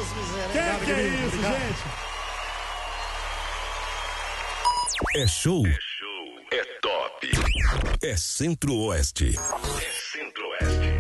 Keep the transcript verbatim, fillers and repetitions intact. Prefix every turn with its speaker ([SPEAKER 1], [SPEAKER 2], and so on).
[SPEAKER 1] Deus quiser.
[SPEAKER 2] Que que é isso, gente?
[SPEAKER 3] É show. É show. É top. É Centro-Oeste. É Centro-Oeste.